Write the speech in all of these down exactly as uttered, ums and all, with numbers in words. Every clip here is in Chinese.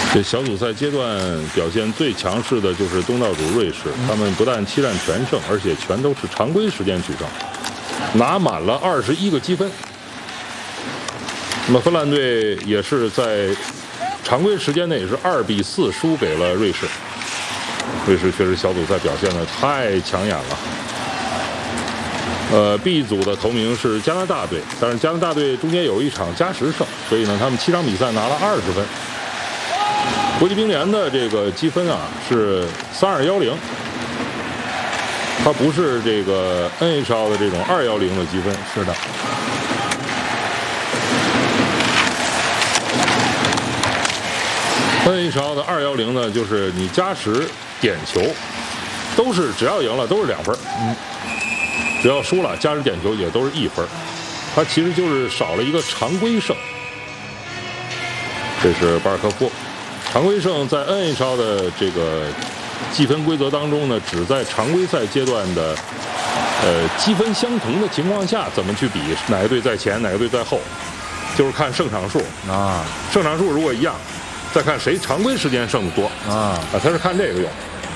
这小组赛阶段表现最强势的就是东道主瑞士， 嗯、 他们不但七战全胜，而且全都是常规时间取胜，拿满了二十一个积分。那么芬兰队也是在常规时间内是二比四输给了瑞士。瑞士确实小组赛表现的太抢眼了。呃 ，B 组的头名是加拿大队，但是加拿大队中间有一场加时胜，所以呢，他们七场比赛拿了二十分。国际乒联的这个积分啊是三二幺零，它不是这个 N H L 的这种二幺零的积分。 是的。 N H L 的二幺零呢，就是你加时点球都是只要赢了都是两分， 嗯， 只要输了加时点球也都是一分，它其实就是少了一个常规胜。这是巴尔科夫。常规胜在 N H L 的这个计分规则当中呢，只在常规赛阶段的呃积分相同的情况下，怎么去比哪个队在前，哪个队在后，就是看胜场数啊。 胜场数如果一样，再看谁常规时间胜的多啊啊，他是看这个用。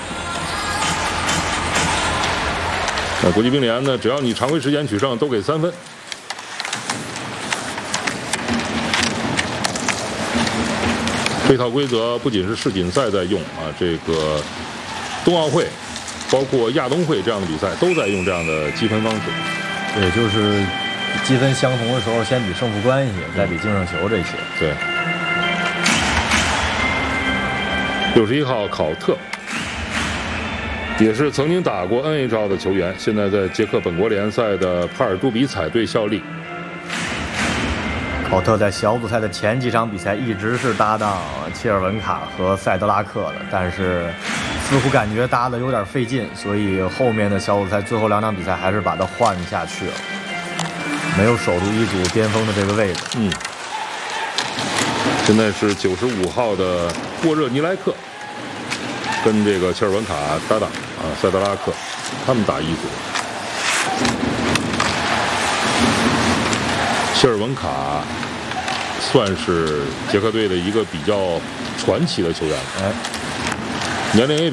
那国际乒联呢，只要你常规时间取胜，都给三分。这套规则不仅是世锦赛在用啊，这个冬奥会，包括亚冬会这样的比赛都在用这样的积分方式。 也就是积分相同的时候，先比胜负关系，再比净胜球这些。 对。六十一号考特，也是曾经打过 N H L 的球员，现在在捷克本国联赛的帕尔杜比彩队效力。 考特在小组赛的前几场比赛一直是搭档切尔文卡和塞德拉克的，但是似乎感觉搭的有点费劲，所以后面的小组赛最后两场比赛还是把他换下去了，没有守住一组巅峰的这个位置。 嗯，现在是九十五号的沃热尼莱克跟这个切尔文卡搭档啊，塞德拉克，他们打一组。切尔文卡算是捷克队的一个比较传奇的球员， 哎， 年龄也比